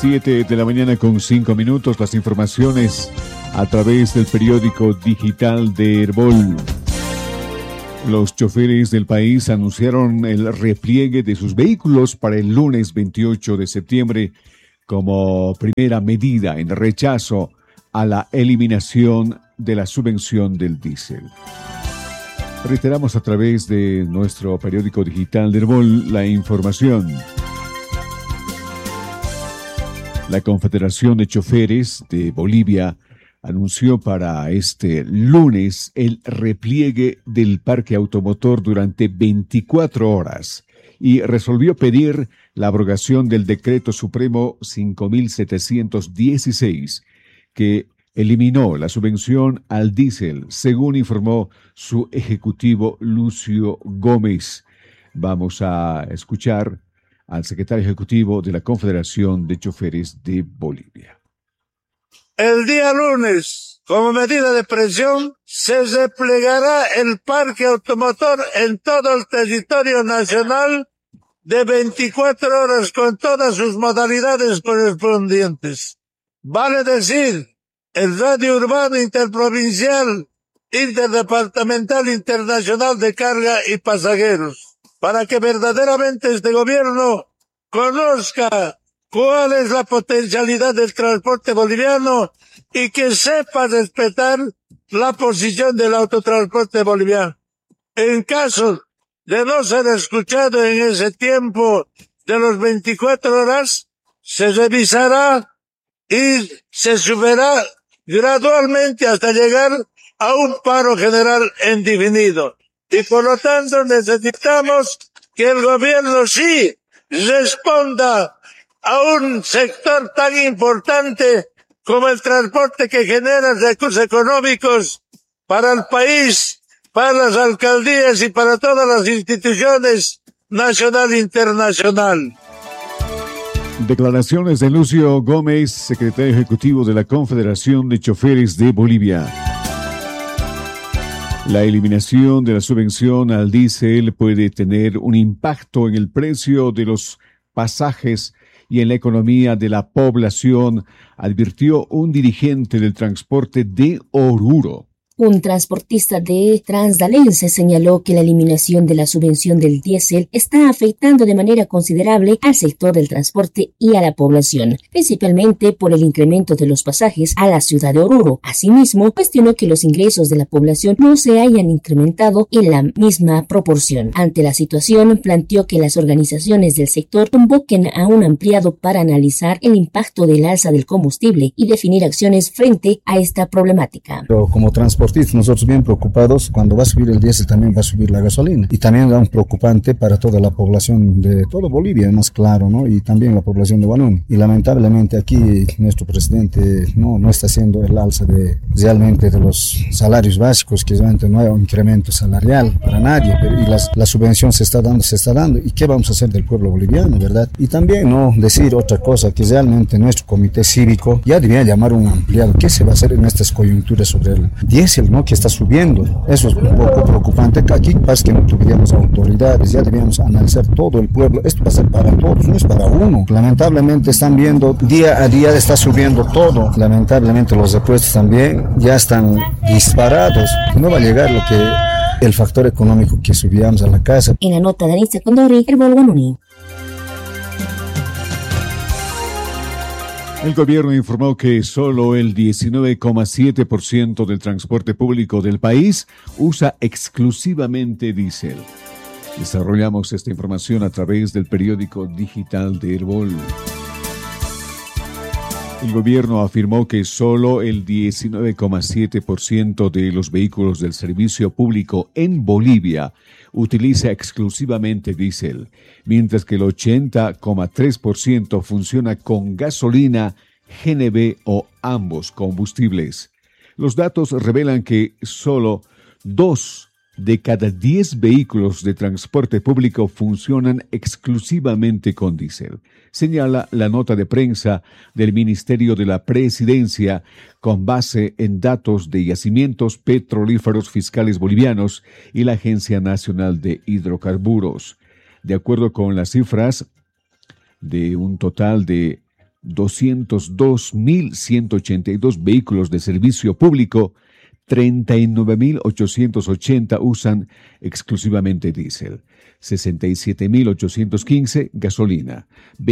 7:05 a.m. Las informaciones a través del periódico digital de Herbol. Los choferes del país anunciaron el repliegue de sus vehículos para el lunes 28 de septiembre como primera medida en rechazo a la eliminación de la subvención del diésel. Reiteramos a través de nuestro periódico digital de Herbol la información. La Confederación de Choferes de Bolivia anunció para este lunes el repliegue del parque automotor durante 24 horas y resolvió pedir la abrogación del Decreto Supremo 5716, que eliminó la subvención al diésel, según informó su ejecutivo Lucio Gómez. Vamos a escuchar al secretario ejecutivo de la Confederación de Choferes de Bolivia. El día lunes, como medida de presión, se replegará el parque automotor en todo el territorio nacional de 24 horas con todas sus modalidades correspondientes. Vale decir, el radio urbano interprovincial, interdepartamental, internacional de carga y pasajeros, para que verdaderamente este gobierno conozca cuál es la potencialidad del transporte boliviano y que sepa respetar la posición del autotransporte boliviano. En caso de no ser escuchado en ese tiempo de los 24 horas, se revisará y se subirá gradualmente hasta llegar a un paro general indefinido. Y por lo tanto necesitamos que el gobierno sí responda a un sector tan importante como el transporte, que genera recursos económicos para el país, para las alcaldías y para todas las instituciones nacional e internacional. Declaraciones de Lucio Gómez, secretario ejecutivo de la Confederación de Choferes de Bolivia. La eliminación de la subvención al diésel puede tener un impacto en el precio de los pasajes y en la economía de la población, advirtió un dirigente del transporte de Oruro. Un transportista de Transdalense señaló que la eliminación de la subvención del diésel está afectando de manera considerable al sector del transporte y a la población, principalmente por el incremento de los pasajes a la ciudad de Oruro. Asimismo, cuestionó que los ingresos de la población no se hayan incrementado en la misma proporción. Ante la situación, planteó que las organizaciones del sector convoquen a un ampliado para analizar el impacto del alza del combustible y definir acciones frente a esta problemática. Pero como transportistas, nosotros bien preocupados, cuando va a subir el diésel también va a subir la gasolina, y también es un preocupante para toda la población de toda Bolivia, más claro, ¿no? Y también la población de Guanuni. Y lamentablemente aquí nuestro presidente no está haciendo el alza realmente de los salarios básicos, que realmente no hay un incremento salarial para nadie, pero y la subvención se está dando, y qué vamos a hacer del pueblo boliviano, ¿verdad? Y también no decir otra cosa, que realmente nuestro comité cívico ya debería llamar un ampliado. ¿Qué se va a hacer en estas coyunturas sobre el diésel, ¿no? Que está subiendo? Eso es un poco preocupante. Aquí parece que no tuviéramos autoridades, ya debíamos analizar todo el pueblo. Esto va a ser para todos, no es para uno. Lamentablemente están viendo día a día está subiendo todo. Lamentablemente los repuestos también ya están disparados. No va a llegar lo que el factor económico que subíamos a la casa. En la nota de Anitza Condori, Herbol Guanuni. El gobierno informó que solo el 19,7% del transporte público del país usa exclusivamente diésel. Desarrollamos esta información a través del periódico digital de Herbol. El gobierno afirmó que solo el 19,7% de los vehículos del servicio público en Bolivia utiliza exclusivamente diésel, mientras que el 80,3% funciona con gasolina, GNV o ambos combustibles. Los datos revelan que solo 2 de cada 10 vehículos de transporte público funcionan exclusivamente con diésel, señala la nota de prensa del Ministerio de la Presidencia con base en datos de yacimientos petrolíferos fiscales bolivianos y la Agencia Nacional de Hidrocarburos. De acuerdo con las cifras, de un total de 202.182 vehículos de servicio público, 39.880 usan exclusivamente diésel, 67.815 gasolina,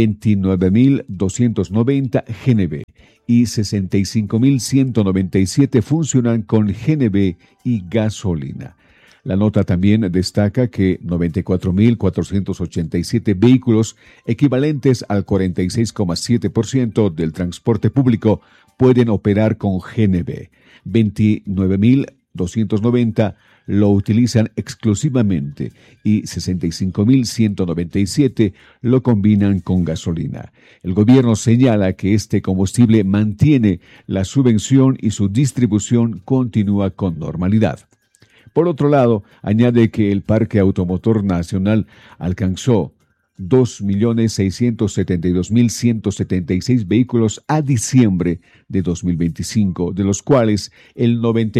29.290 GNV y 65.197 funcionan con GNV y gasolina. La nota también destaca que 94.487 vehículos, equivalentes al 46,7% del transporte público, pueden operar con GNV. 29.290 lo utilizan exclusivamente y 65.197 lo combinan con gasolina. El gobierno señala que este combustible mantiene la subvención y su distribución continúa con normalidad. Por otro lado, añade que el parque automotor nacional alcanzó 2.672.176 vehículos a diciembre de 2025, de los cuales el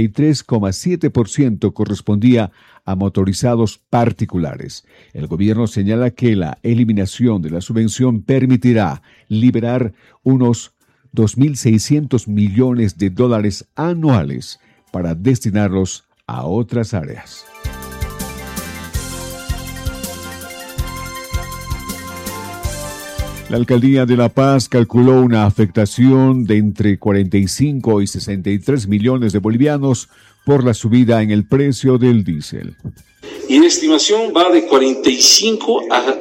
93,7% correspondía a motorizados particulares. El gobierno señala que la eliminación de la subvención permitirá liberar unos 2.600 millones de dólares anuales para destinarlos a otras áreas. La Alcaldía de La Paz calculó una afectación de entre 45 y 63 millones de bolivianos por la subida en el precio del diésel. Y la estimación va de 45 a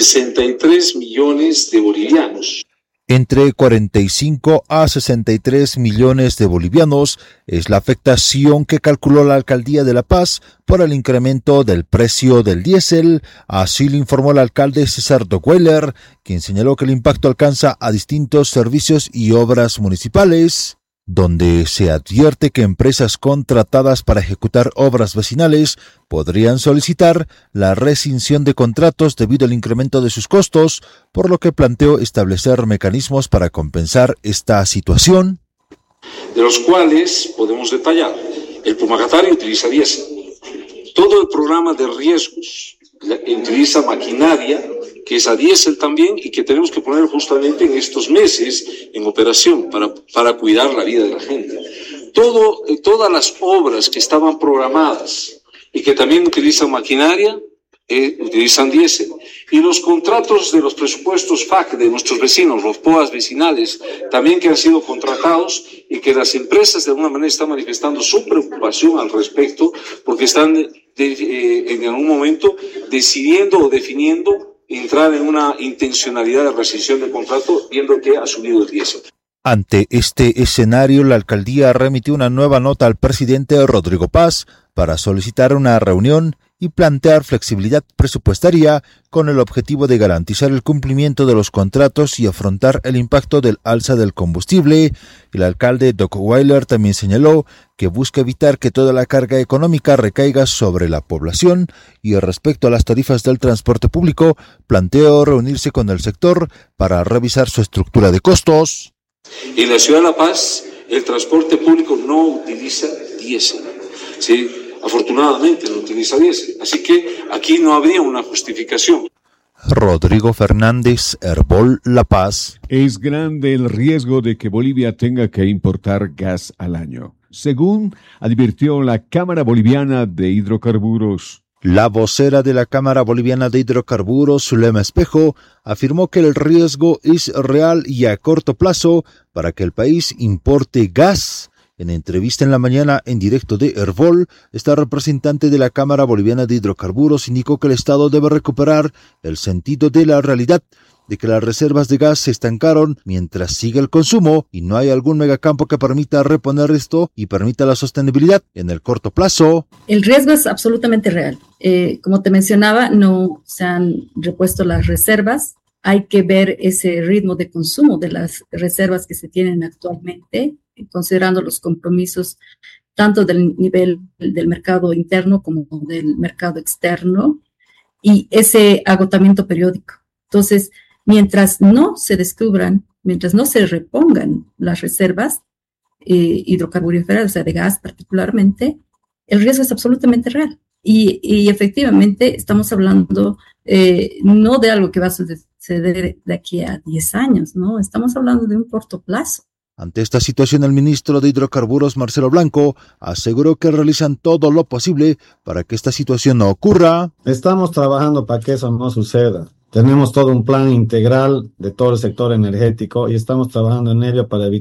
63 millones de bolivianos. Entre 45 a 63 millones de bolivianos es la afectación que calculó la Alcaldía de La Paz por el incremento del precio del diésel. Así lo informó el alcalde César Dockweiler, quien señaló que el impacto alcanza a distintos servicios y obras municipales, donde se advierte que empresas contratadas para ejecutar obras vecinales podrían solicitar la rescisión de contratos debido al incremento de sus costos, por lo que planteó establecer mecanismos para compensar esta situación. De los cuales podemos detallar. El Pumacatario utiliza diésel. Todo el programa de riesgos utiliza maquinaria que es a diésel también y que tenemos que poner justamente en estos meses en operación para cuidar la vida de la gente. Todas las obras que estaban programadas y que también utilizan maquinaria, utilizan diésel. Y los contratos de los presupuestos FAC de nuestros vecinos, los POAs vecinales, también que han sido contratados y que las empresas de alguna manera están manifestando su preocupación al respecto porque están en algún momento decidiendo o definiendo entrar en una intencionalidad de rescisión de contrato viendo que ha subido el diésel. Ante este escenario, la alcaldía remitió una nueva nota al presidente Rodrigo Paz para solicitar una reunión y plantear flexibilidad presupuestaria con el objetivo de garantizar el cumplimiento de los contratos y afrontar el impacto del alza del combustible. El alcalde Dockweiler también señaló que busca evitar que toda la carga económica recaiga sobre la población y respecto a las tarifas del transporte público, planteó reunirse con el sector para revisar su estructura de costos. En la ciudad de La Paz, el transporte público no utiliza diésel. ¿Sí? Afortunadamente no utiliza diésel. Así que aquí no habría una justificación. Rodrigo Fernández, Herbol, La Paz. Es grande el riesgo de que Bolivia tenga que importar gas al año, según advirtió la Cámara Boliviana de Hidrocarburos. La vocera de la Cámara Boliviana de Hidrocarburos, Zulema Espejo, afirmó que el riesgo es real y a corto plazo para que el país importe gas. En entrevista en la mañana en directo de Herbol, esta representante de la Cámara Boliviana de Hidrocarburos indicó que el Estado debe recuperar el sentido de la realidad, de que las reservas de gas se estancaron mientras sigue el consumo y no hay algún megacampo que permita reponer esto y permita la sostenibilidad en el corto plazo. El riesgo es absolutamente real. Como te mencionaba, no se han repuesto las reservas. Hay que ver ese ritmo de consumo de las reservas que se tienen actualmente, considerando los compromisos tanto del nivel del mercado interno como del mercado externo y ese agotamiento periódico. Entonces, mientras no se descubran, mientras no se repongan las reservas hidrocarburíferas, o sea, de gas particularmente, el riesgo es absolutamente real. Y efectivamente estamos hablando no de algo que va a suceder de aquí a 10 años, ¿no? Estamos hablando de un corto plazo. Ante esta situación, el ministro de Hidrocarburos, Marcelo Blanco, aseguró que realizan todo lo posible para que esta situación no ocurra. Estamos trabajando para que eso no suceda. Tenemos todo un plan integral de todo el sector energético y estamos trabajando en ello para evitar